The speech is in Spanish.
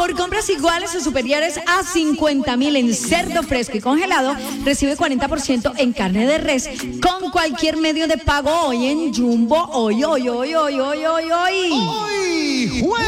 Por compras iguales o superiores a 50.000 en cerdo fresco y congelado, recibe 40% en carne de res con cualquier medio de pago hoy en Jumbo. Hoy. ¡Hoy!